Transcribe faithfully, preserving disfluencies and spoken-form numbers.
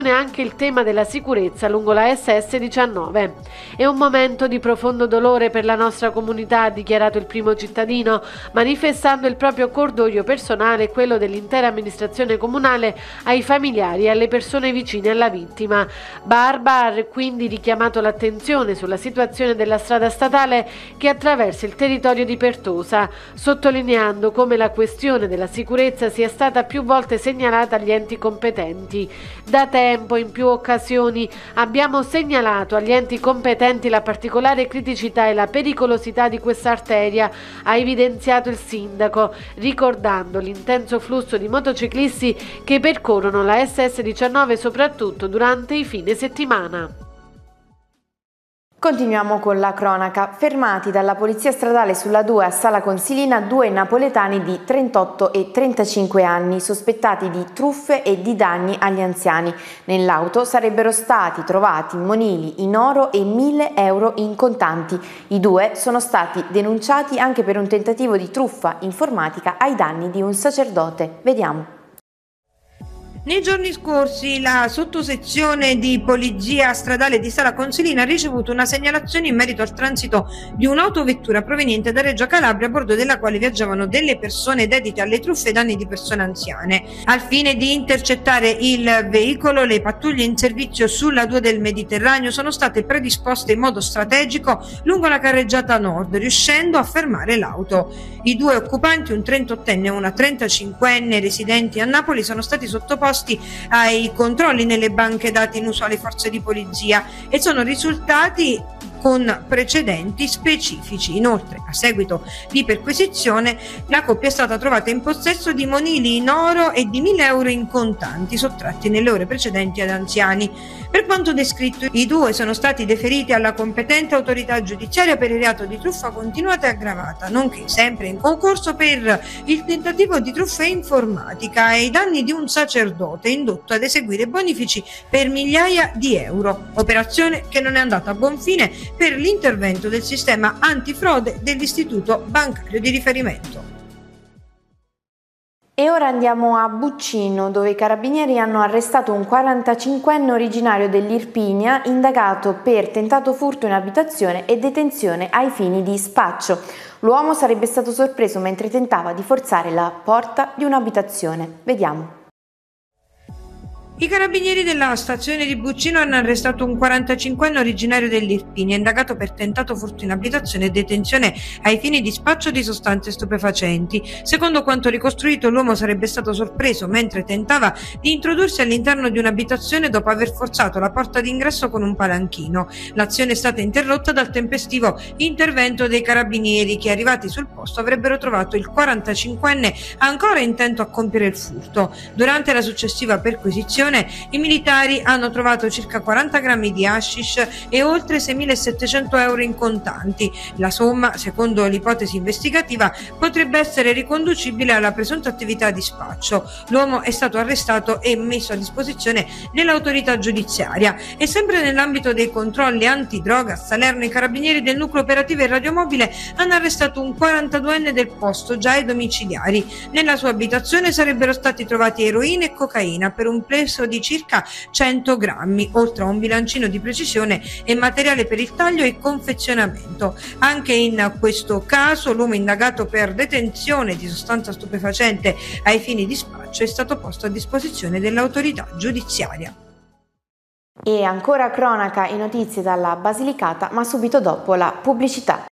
anche il tema della sicurezza lungo la S S diciannove. È un momento di profondo dolore per la nostra comunità, ha dichiarato il primo cittadino, manifestando il proprio cordoglio personale e quello dell'intera amministrazione comunale ai familiari e alle persone vicine alla vittima. Barba ha quindi richiamato l'attenzione sulla situazione della strada statale che attraversa il territorio di Pertosa, sottolineando come la questione della sicurezza sia stata più volte segnalata agli enti competenti. Da tempo in più occasioni abbiamo segnalato agli enti competenti la particolare criticità e la pericolosità di questa arteria, ha evidenziato il sindaco, ricordando l'intenso flusso di motociclisti che percorrono la S S diciannove soprattutto durante i fine settimana. Continuiamo con la cronaca. Fermati dalla polizia stradale sulla due a Sala Consilina due napoletani di trentotto e trentacinque anni sospettati di truffe e di danni agli anziani. Nell'auto sarebbero stati trovati monili in oro e mille euro in contanti. I due sono stati denunciati anche per un tentativo di truffa informatica ai danni di un sacerdote. Vediamo. Nei giorni scorsi la sottosezione di polizia stradale di Sala Consilina ha ricevuto una segnalazione in merito al transito di un'autovettura proveniente da Reggio Calabria, a bordo della quale viaggiavano delle persone dedite alle truffe e danni di persone anziane. Al fine di intercettare il veicolo, le pattuglie in servizio sulla due del Mediterraneo sono state predisposte in modo strategico lungo la carreggiata nord, riuscendo a fermare l'auto. I due occupanti, un trentottenne e una trentacinquenne residenti a Napoli, sono stati sottoposti ai controlli nelle banche dati in uso alle forze di polizia e sono risultati con precedenti specifici. Inoltre, a seguito di perquisizione, la coppia è stata trovata in possesso di monili in oro e di mille euro in contanti sottratti nelle ore precedenti ad anziani. Per quanto descritto, i due sono stati deferiti alla competente autorità giudiziaria per il reato di truffa continuata e aggravata, nonché sempre in concorso per il tentativo di truffa informatica ai danni di un sacerdote indotto ad eseguire bonifici per migliaia di euro, operazione che non è andata a buon fine per l'intervento del sistema antifrode dell'istituto bancario di riferimento. E ora andiamo a Buccino, dove i carabinieri hanno arrestato un quarantacinquenne originario dell'Irpinia, indagato per tentato furto in abitazione e detenzione ai fini di spaccio. L'uomo sarebbe stato sorpreso mentre tentava di forzare la porta di un'abitazione. Vediamo. I carabinieri della stazione di Buccino hanno arrestato un quarantacinquenne originario dell'Irpinia, indagato per tentato furto in abitazione e detenzione ai fini di spaccio di sostanze stupefacenti. Secondo quanto ricostruito, l'uomo sarebbe stato sorpreso mentre tentava di introdursi all'interno di un'abitazione dopo aver forzato la porta d'ingresso con un palanchino. L'azione è stata interrotta dal tempestivo intervento dei carabinieri che, arrivati sul posto, avrebbero trovato il quarantacinquenne ancora intento a compiere il furto. Durante la successiva perquisizione, i militari hanno trovato circa quaranta grammi di hashish e oltre seimilasettecento euro in contanti. La somma, secondo l'ipotesi investigativa, potrebbe essere riconducibile alla presunta attività di spaccio. L'uomo è stato arrestato e messo a disposizione dell'autorità giudiziaria. E sempre nell'ambito dei controlli antidroga a Salerno, i carabinieri del nucleo operativo e radiomobile hanno arrestato un quarantaduenne del posto, già ai domiciliari. Nella sua abitazione sarebbero stati trovati eroina e cocaina per un plesso di circa cento grammi, oltre a un bilancino di precisione e materiale per il taglio e confezionamento. Anche in questo caso l'uomo indagato per detenzione di sostanza stupefacente ai fini di spaccio è stato posto a disposizione dell'autorità giudiziaria. E ancora cronaca e notizie dalla Basilicata, ma subito dopo la pubblicità.